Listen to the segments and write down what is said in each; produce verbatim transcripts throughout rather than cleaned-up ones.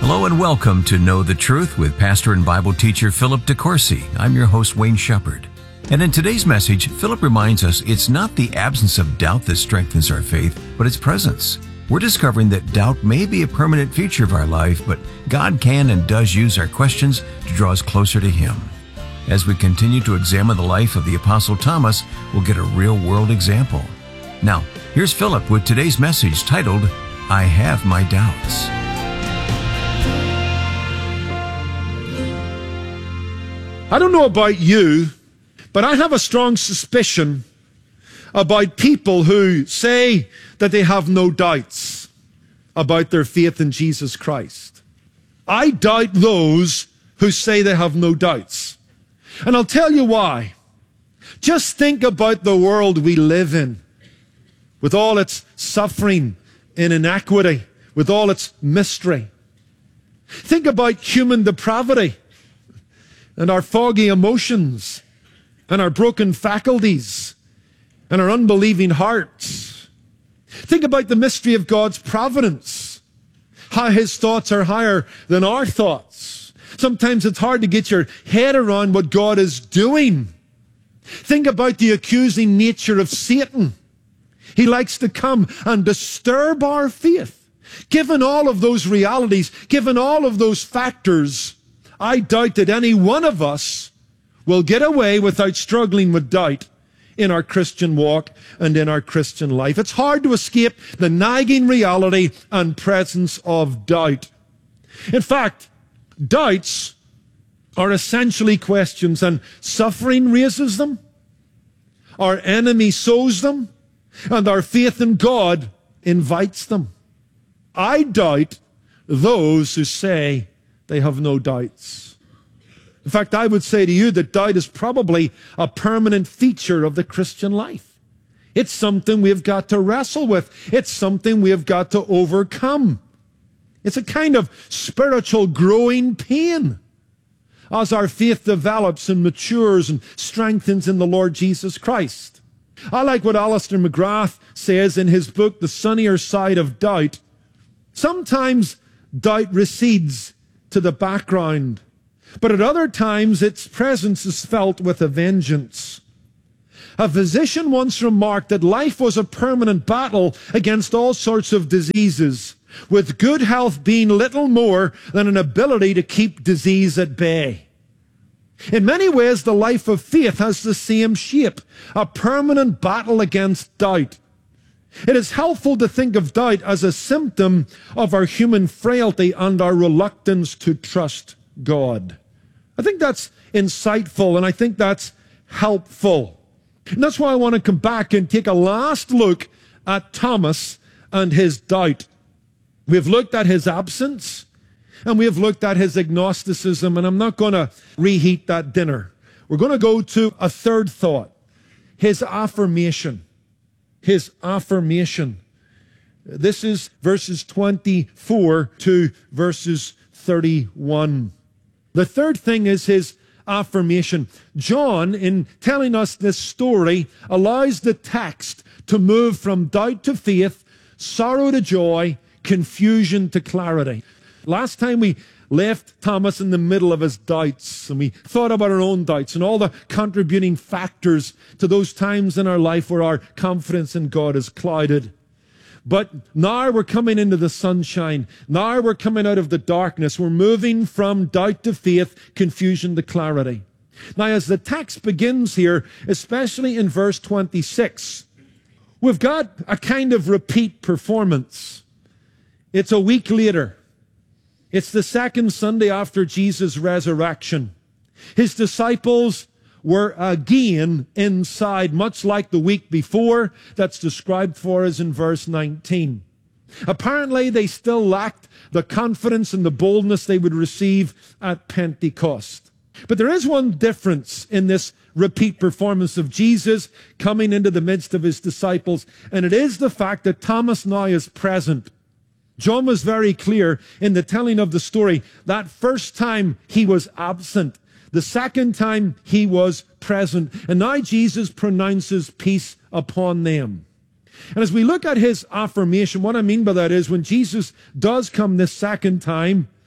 Hello and welcome to Know the Truth with pastor and Bible teacher Philip DeCourcy. I'm your host, Wayne Shepherd. And in today's message, Philip reminds us it's not the absence of doubt that strengthens our faith, but its presence. We're discovering that doubt may be a permanent feature of our life, but God can and does use our questions to draw us closer to Him. As we continue to examine the life of the Apostle Thomas, we'll get a real-world example. Now, here's Philip with today's message titled, I Have My Doubts. I don't know about you, but I have a strong suspicion about people who say that they have no doubts about their faith in Jesus Christ. I doubt those who say they have no doubts. And I'll tell you why. Just think about the world we live in, with all its suffering and inequity, with all its mystery. Think about human depravity and our foggy emotions and our broken faculties and our unbelieving hearts. Think about the mystery of God's providence, how His thoughts are higher than our thoughts. Sometimes it's hard to get your head around what God is doing. Think about the accusing nature of Satan. He likes to come and disturb our faith. Given all of those realities, given all of those factors, I doubt that any one of us will get away without struggling with doubt in our Christian walk and in our Christian life. It's hard to escape the nagging reality and presence of doubt. In fact, doubts are essentially questions, and suffering raises them, our enemy sows them, and our faith in God invites them. I doubt those who say they have no doubts. In fact, I would say to you that doubt is probably a permanent feature of the Christian life. It's something we've got to wrestle with. It's something we've got to overcome. It's a kind of spiritual growing pain as our faith develops and matures and strengthens in the Lord Jesus Christ. I like what Alistair McGrath says in his book, The Sunnier Side of Doubt. Sometimes doubt recedes to the background, but at other times its presence is felt with a vengeance. A physician once remarked that life was a permanent battle against all sorts of diseases, with good health being little more than an ability to keep disease at bay. In many ways, the life of faith has the same shape, a permanent battle against doubt. It is helpful to think of doubt as a symptom of our human frailty and our reluctance to trust God. I think that's insightful, and I think that's helpful. And that's why I want to come back and take a last look at Thomas and his doubt. We've looked at his absence, and we have looked at his agnosticism, and I'm not going to reheat that dinner. We're going to go to a third thought, his affirmation. His affirmation. This is verses twenty-four to verses thirty-one. The third thing is his affirmation. John, in telling us this story, allows the text to move from doubt to faith, sorrow to joy, confusion to clarity. Last time we left Thomas in the middle of his doubts, and we thought about our own doubts and all the contributing factors to those times in our life where our confidence in God is clouded. But now we're coming into the sunshine. Now we're coming out of the darkness. We're moving from doubt to faith, confusion to clarity. Now, as the text begins here, especially in verse twenty-six, we've got a kind of repeat performance. It's a week later. It's the second Sunday after Jesus' resurrection. His disciples were again inside, much like the week before that's described for us in verse nineteen. Apparently, they still lacked the confidence and the boldness they would receive at Pentecost. But there is one difference in this repeat performance of Jesus coming into the midst of his disciples, and it is the fact that Thomas now is present. John was very clear in the telling of the story. That first time he was absent. The second time he was present. And now Jesus pronounces peace upon them. And as we look at his affirmation, what I mean by that is when Jesus does come this second time,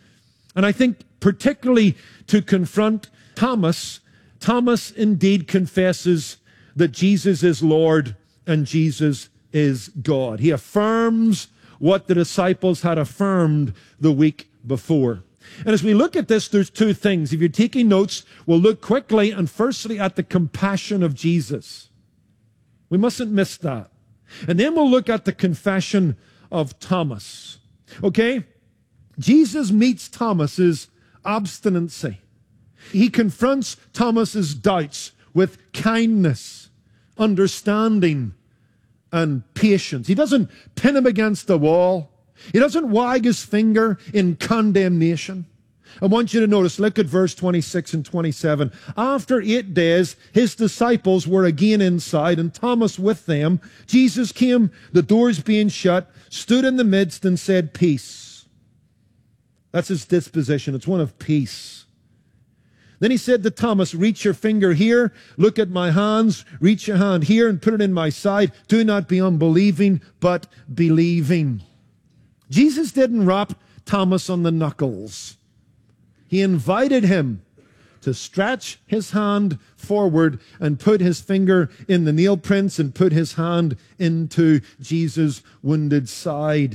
And I think particularly to confront Thomas, Thomas indeed confesses that Jesus is Lord and Jesus is God. He affirms what the disciples had affirmed the week before. And as we look at this, there's two things. If you're taking notes, we'll look quickly and firstly at the compassion of Jesus. We mustn't miss that. And then we'll look at the confession of Thomas. Okay? Jesus meets Thomas's obstinacy. He confronts Thomas's doubts with kindness, understanding, and patience. He doesn't pin him against the wall. He doesn't wag his finger in condemnation. I want you to notice, look at verse twenty-six and twenty-seven. After eight days, his disciples were again inside, and Thomas with them. Jesus came, the doors being shut, stood in the midst and said, "Peace." That's his disposition. It's one of peace. Then he said to Thomas, "Reach your finger here, look at my hands, reach your hand here and put it in my side. Do not be unbelieving, but believing." Jesus didn't rap Thomas on the knuckles. He invited him to stretch his hand forward and put his finger in the nail prints and put his hand into Jesus' wounded side.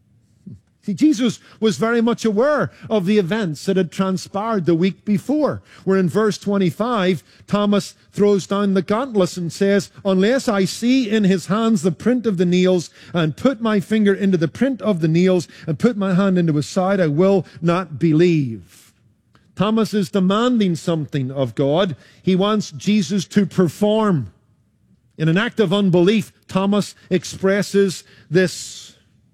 See, Jesus was very much aware of the events that had transpired the week before, where in verse twenty-five, Thomas throws down the gauntlet and says, "Unless I see in his hands the print of the nails, and put my finger into the print of the nails, and put my hand into his side, I will not believe." Thomas is demanding something of God. He wants Jesus to perform. In an act of unbelief, Thomas expresses this.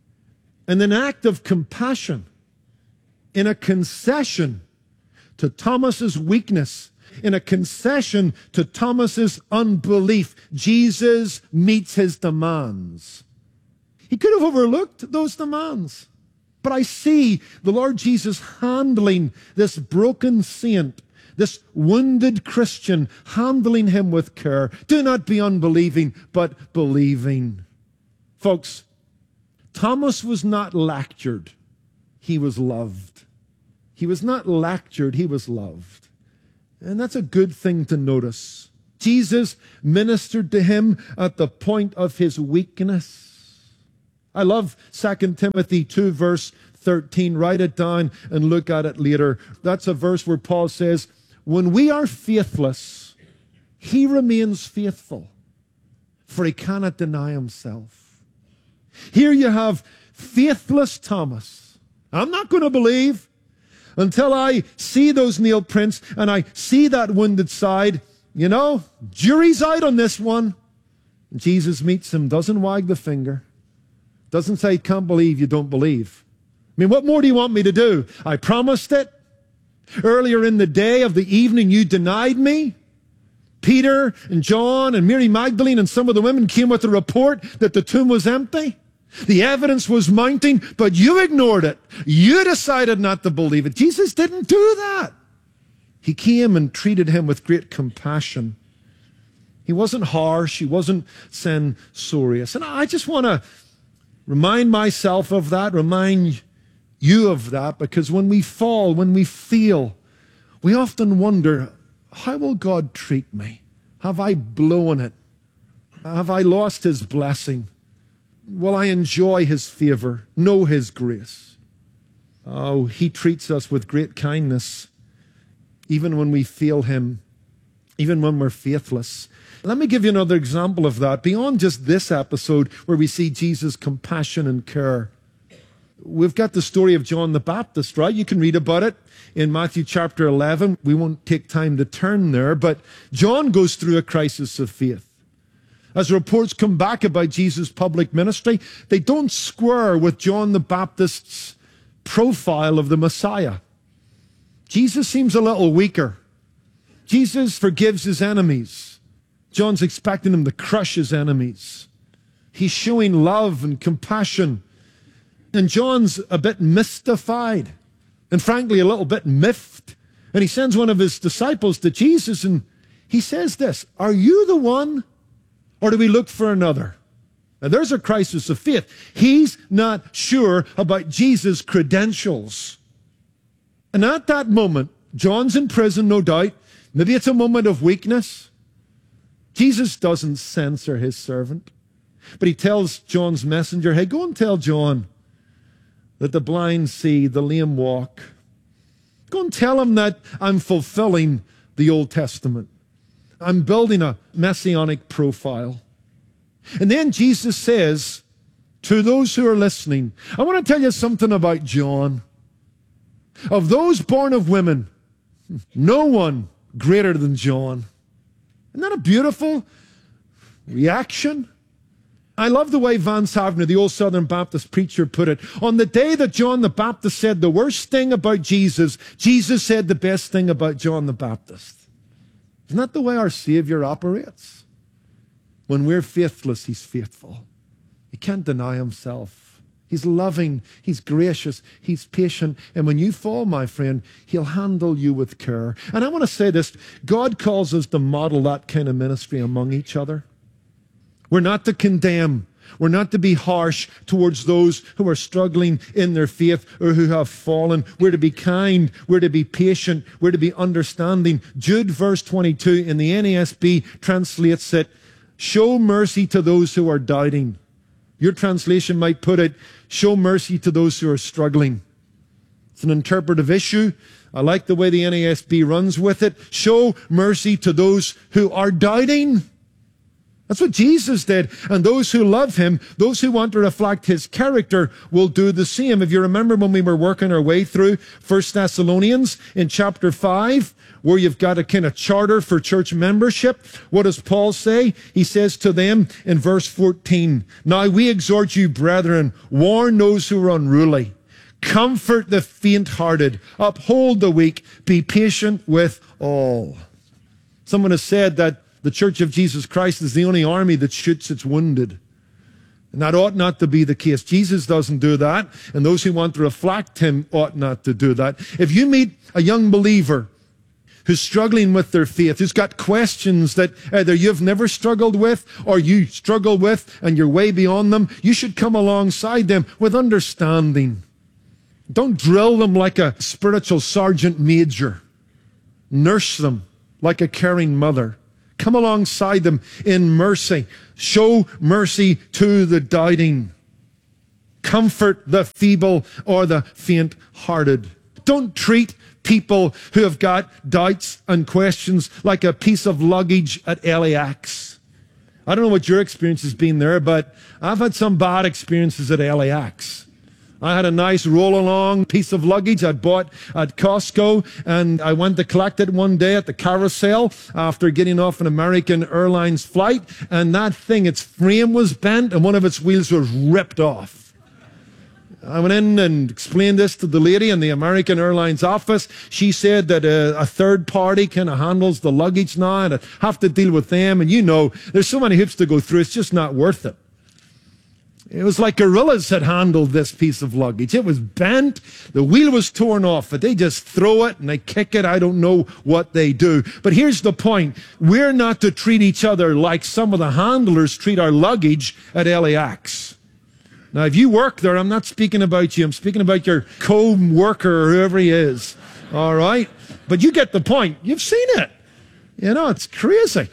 In an act of compassion, in a concession to Thomas's weakness, in a concession to Thomas's unbelief, Jesus meets his demands. He could have overlooked those demands. But I see the Lord Jesus handling this broken saint, this wounded Christian, handling him with care. Do not be unbelieving, but believing. Folks, Thomas was not lectured. He was loved. He was not lectured. He was loved. And that's a good thing to notice. Jesus ministered to him at the point of his weakness. I love Second Timothy two, verse thirteen. Write it down and look at it later. That's a verse where Paul says, "When we are faithless, he remains faithful, for he cannot deny himself." Here you have faithless Thomas. I'm not going to believe until I see those nail prints and I see that wounded side. You know, jury's out on this one. Jesus meets him, doesn't wag the finger, doesn't say, "Can't believe you don't believe." I mean, what more do you want me to do? I promised it. Earlier in the day of the evening, you denied me. Peter and John and Mary Magdalene and some of the women came with a report that the tomb was empty. The evidence was mounting, but you ignored it. You decided not to believe it. Jesus didn't do that. He came and treated him with great compassion. He wasn't harsh. He wasn't censorious. And I just want to remind myself of that, remind you of that, because when we fall, when we fail, we often wonder, how will God treat me? Have I blown it? Have I lost his blessing? Will I enjoy his favor, know his grace? Oh, he treats us with great kindness, even when we fail him, even when we're faithless. Let me give you another example of that, beyond just this episode where we see Jesus' compassion and care. We've got the story of John the Baptist, right? You can read about it in Matthew chapter eleven. We won't take time to turn there, but John goes through a crisis of faith. As reports come back about Jesus' public ministry, they don't square with John the Baptist's profile of the Messiah. Jesus seems a little weaker. Jesus forgives his enemies. John's expecting him to crush his enemies. He's showing love and compassion. And John's a bit mystified and frankly a little bit miffed. And he sends one of his disciples to Jesus and he says this, "Are you the one, or do we look for another?" Now there's a crisis of faith. He's not sure about Jesus' credentials. And at that moment, John's in prison, no doubt. Maybe it's a moment of weakness. Jesus doesn't censor his servant, but he tells John's messenger, hey, go and tell John that the blind see, the lame walk. Go and tell him that I'm fulfilling the Old Testament. I'm building a messianic profile. And then Jesus says to those who are listening, I want to tell you something about John. Of those born of women, no one greater than John. Isn't that a beautiful reaction? I love the way Vance Havner, the old Southern Baptist preacher, put it. On the day that John the Baptist said the worst thing about Jesus, Jesus said the best thing about John the Baptist. Isn't that the way our Savior operates? When we're faithless, he's faithful. He can't deny himself. He's loving, he's gracious, he's patient. And when you fall, my friend, he'll handle you with care. And I want to say this, God calls us to model that kind of ministry among each other. We're not to condemn. We're not to be harsh towards those who are struggling in their faith or who have fallen. We're to be kind. We're to be patient. We're to be understanding. Jude verse twenty-two in the N A S B translates it, show mercy to those who are doubting. Your translation might put it, show mercy to those who are struggling. It's an interpretive issue. I like the way the N A S B runs with it. Show mercy to those who are doubting. That's what Jesus did. And those who love him, those who want to reflect his character, will do the same. If you remember when we were working our way through First Thessalonians in chapter five, where you've got a kind of charter for church membership, what does Paul say? He says to them in verse fourteen, now we exhort you, brethren, warn those who are unruly, comfort the faint-hearted, uphold the weak, be patient with all. Someone has said that the Church of Jesus Christ is the only army that shoots its wounded. And that ought not to be the case. Jesus doesn't do that, and those who want to reflect him ought not to do that. If you meet a young believer who's struggling with their faith, who's got questions that either you've never struggled with or you struggle with and you're way beyond them, you should come alongside them with understanding. Don't drill them like a spiritual sergeant major. Nurse them like a caring mother. Come alongside them in mercy. Show mercy to the doubting. Comfort the feeble or the faint-hearted. Don't treat people who have got doubts and questions like a piece of luggage at L A X. I don't know what your experience has been there, but I've had some bad experiences at L A X. I had a nice roll-along piece of luggage I'd bought at Costco, and I went to collect it one day at the carousel after getting off an American Airlines flight, and that thing, its frame was bent and one of its wheels was ripped off. I went in and explained this to the lady in the American Airlines office. She said that a, a third party kind of handles the luggage now, and I'd have to deal with them, and you know, there's so many hoops to go through, it's just not worth it. It was like gorillas had handled this piece of luggage. It was bent. The wheel was torn off. But they just throw it and they kick it. I don't know what they do. But here's the point. We're not to treat each other like some of the handlers treat our luggage at L A X. Now, if you work there, I'm not speaking about you. I'm speaking about your co-worker or whoever he is. All right? But you get the point. You've seen it. You know, it's crazy.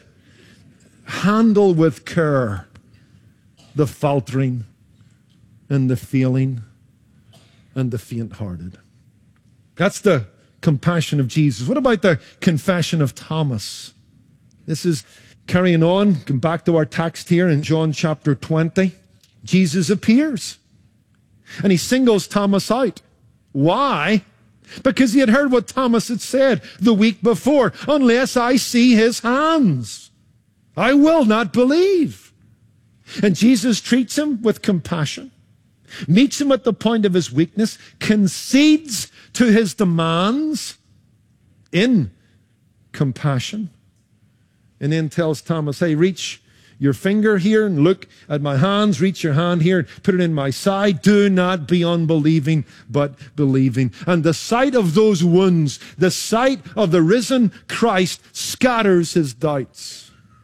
Handle with care the faltering and the failing and the faint-hearted. That's the compassion of Jesus. What about the confession of Thomas? This is carrying on. Come back to our text here in John chapter twenty. Jesus appears and he singles Thomas out. Why? Because he had heard what Thomas had said the week before. Unless I see his hands, I will not believe. And Jesus treats him with compassion, meets him at the point of his weakness, concedes to his demands in compassion, and then tells Thomas, hey, reach your finger here and look at my hands, reach your hand here and put it in my side. Do not be unbelieving, but believing. And the sight of those wounds, the sight of the risen Christ scatters his doubts.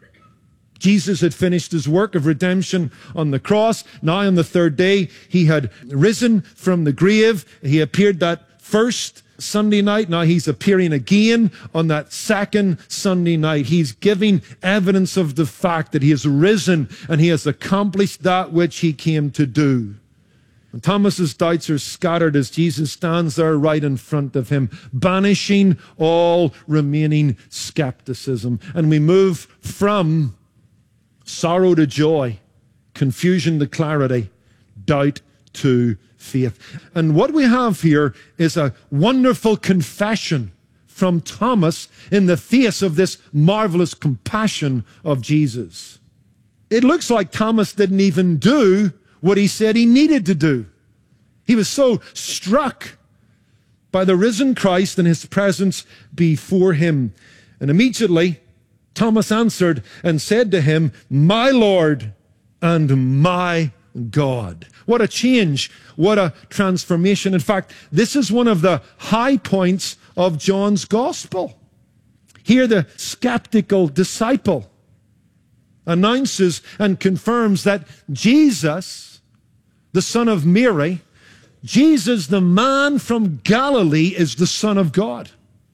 Jesus had finished his work of redemption on the cross. Now on the third day, he had risen from the grave. He appeared that first Sunday night. Now he's appearing again on that second Sunday night. He's giving evidence of the fact that he has risen and he has accomplished that which he came to do. And Thomas's doubts are scattered as Jesus stands there right in front of him, banishing all remaining skepticism. And we move from sorrow to joy, confusion to clarity, doubt to faith. And what we have here is a wonderful confession from Thomas in the face of this marvelous compassion of Jesus. It looks like Thomas didn't even do what he said he needed to do. He was so struck by the risen Christ and his presence before him. And immediately Thomas answered and said to him, "My Lord and my God." What a change. What a transformation. In fact, this is one of the high points of John's gospel. Here the skeptical disciple announces and confirms that Jesus, the son of Mary, Jesus, the man from Galilee, is the Son of God.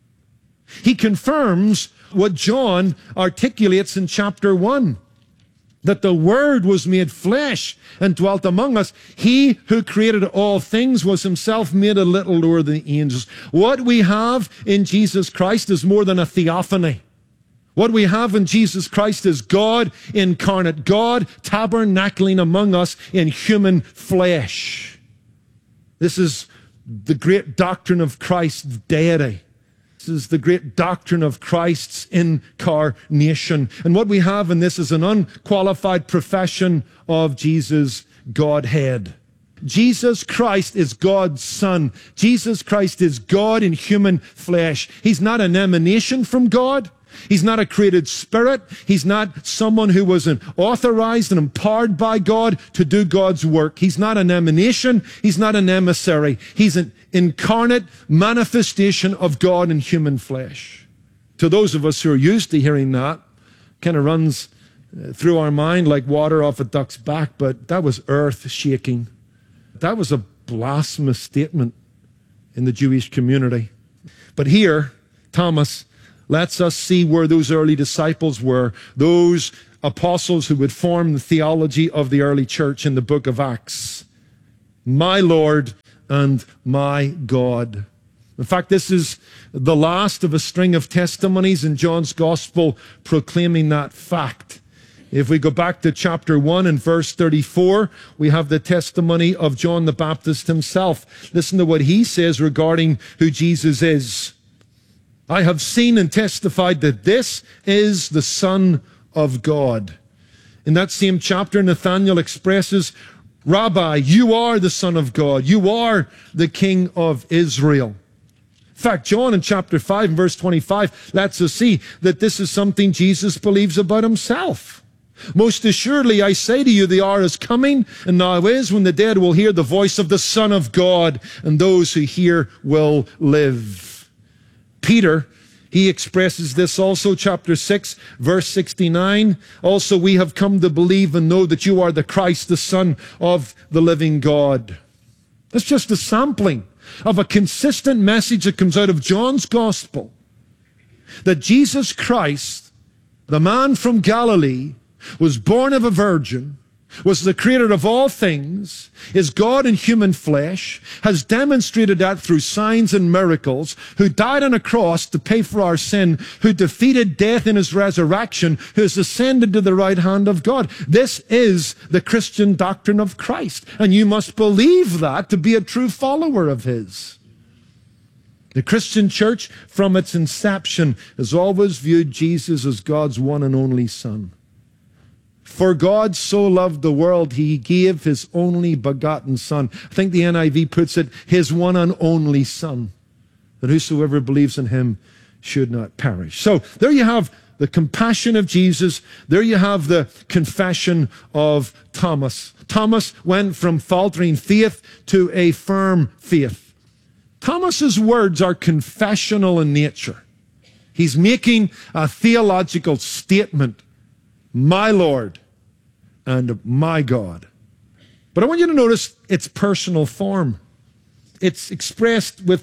He confirms what John articulates in chapter one, that the Word was made flesh and dwelt among us. He who created all things was himself made a little lower than the angels. What we have in Jesus Christ is more than a theophany. What we have in Jesus Christ is God incarnate, God tabernacling among us in human flesh. This is the great doctrine of Christ's deity. This is the great doctrine of Christ's incarnation. And what we have in this is an unqualified profession of Jesus' Godhead. Jesus Christ is God's Son. Jesus Christ is God in human flesh. He's not an emanation from God. He's not a created spirit. He's not someone who was authorized and empowered by God to do God's work. He's not an emanation. He's not an emissary. He's an incarnate manifestation of God in human flesh. To those of us who are used to hearing that, kind of runs through our mind like water off a duck's back, but that was earth-shaking. That was a blasphemous statement in the Jewish community. But here, Thomas lets us see where those early disciples were, those apostles who would form the theology of the early church in the book of Acts. My Lord and my God. In fact, this is the last of a string of testimonies in John's gospel proclaiming that fact. If we go back to chapter one and verse thirty-four, we have the testimony of John the Baptist himself. Listen to what he says regarding who Jesus is. I have seen and testified that this is the Son of God. In that same chapter, Nathanael expresses, Rabbi, you are the Son of God. You are the King of Israel. In fact, John in chapter five and verse twenty-five lets us see that this is something Jesus believes about himself. Most assuredly, I say to you, the hour is coming, and now is, when the dead will hear the voice of the Son of God, and those who hear will live. Peter, he expresses this also, chapter six, verse sixty-nine. Also, we have come to believe and know that you are the Christ, the Son of the living God. That's just a sampling of a consistent message that comes out of John's gospel. That Jesus Christ, the man from Galilee, was born of a virgin, was the creator of all things, is God in human flesh, has demonstrated that through signs and miracles, who died on a cross to pay for our sin, who defeated death in his resurrection, who has ascended to the right hand of God. This is the Christian doctrine of Christ, and you must believe that to be a true follower of his. The Christian church, from its inception, has always viewed Jesus as God's one and only Son. For God so loved the world, he gave his only begotten Son. I think the N I V puts it, his one and only Son, that whosoever believes in him should not perish. So there you have the compassion of Jesus. There you have the confession of Thomas. Thomas went from faltering faith to a firm faith. Thomas's words are confessional in nature. He's making a theological statement. My Lord and my God. But I want you to notice its personal form. It's expressed with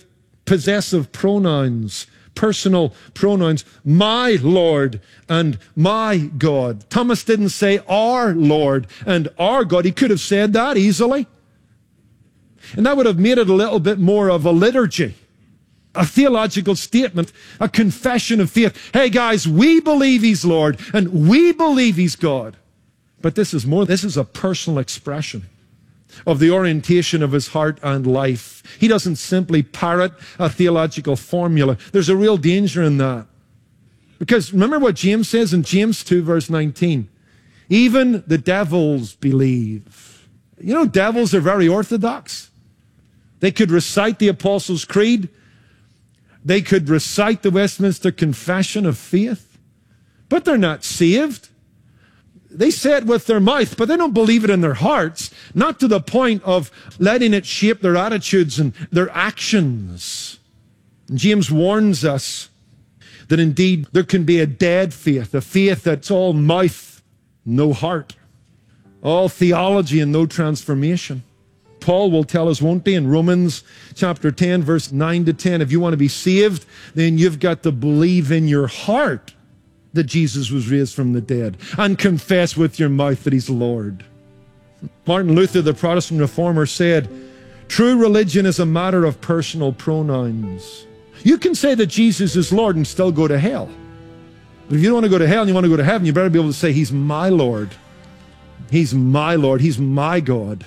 possessive pronouns, personal pronouns, my Lord and my God. Thomas didn't say our Lord and our God. He could have said that easily. And that would have made it a little bit more of a liturgy, a theological statement, a confession of faith. Hey guys, we believe he's Lord and we believe he's God. But this is more, this is a personal expression of the orientation of his heart and life. He doesn't simply parrot a theological formula. There's a real danger in that. Because remember what James says in James two, verse nineteen. Even the devils believe. You know, devils are very orthodox. They could recite the Apostles' Creed. They could recite the Westminster Confession of Faith. But they're not saved. They say it with their mouth, but they don't believe it in their hearts, not to the point of letting it shape their attitudes and their actions. And James warns us that indeed there can be a dead faith, a faith that's all mouth, no heart, all theology and no transformation. Paul will tell us, won't he, in Romans chapter ten, verse nine to ten, if you want to be saved, then you've got to believe in your heart that Jesus was raised from the dead, and confess with your mouth that he's Lord. Martin Luther, the Protestant reformer, said, true religion is a matter of personal pronouns. You can say that Jesus is Lord and still go to hell. But if you don't want to go to hell and you want to go to heaven, you better be able to say, he's my Lord. He's my Lord. He's my God.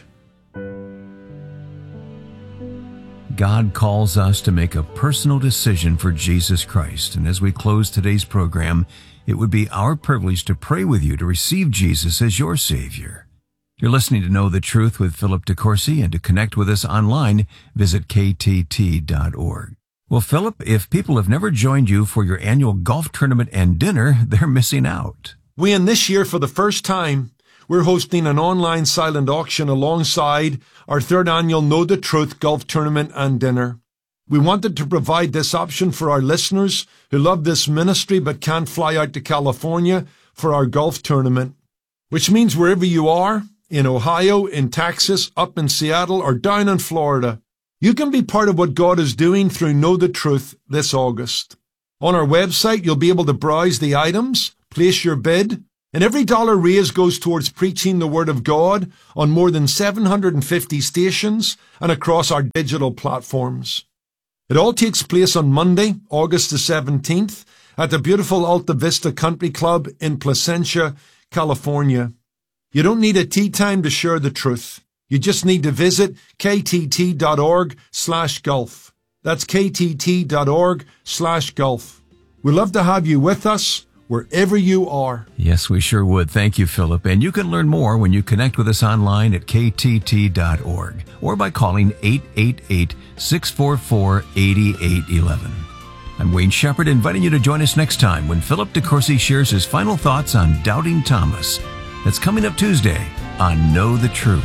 God calls us to make a personal decision for Jesus Christ. And as we close today's program, it would be our privilege to pray with you to receive Jesus as your Savior. You're listening to Know the Truth with Philip DeCourcy, and to connect with us online, visit K T T dot org. Well, Philip, if people have never joined you for your annual golf tournament and dinner, they're missing out. Wayne, this year, for the first time, we're hosting an online silent auction alongside our third annual Know the Truth golf tournament and dinner. We wanted to provide this option for our listeners who love this ministry but can't fly out to California for our golf tournament, which means wherever you are, in Ohio, in Texas, up in Seattle, or down in Florida, you can be part of what God is doing through Know the Truth this August. On our website, you'll be able to browse the items, place your bid, and every dollar raised goes towards preaching the Word of God on more than seven hundred fifty stations and across our digital platforms. It all takes place on Monday, August the seventeenth, at the beautiful Alta Vista Country Club in Placentia, California. You don't need a tea time to share the truth. You just need to visit K T T dot org slash golf. That's K T T dot org slash golf. We'd love to have you with us wherever you are. Yes, we sure would. Thank you, Philip. And you can learn more when you connect with us online at K T T dot org or by calling eight eight eight, six four four, eight eight one one. I'm Wayne Shepherd, inviting you to join us next time when Philip DeCourcy shares his final thoughts on Doubting Thomas. That's coming up Tuesday on Know the Truth.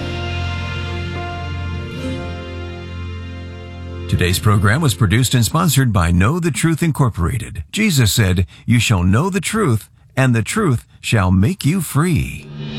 Today's program was produced and sponsored by Know the Truth Incorporated. Jesus said, "You shall know the truth, and the truth shall make you free."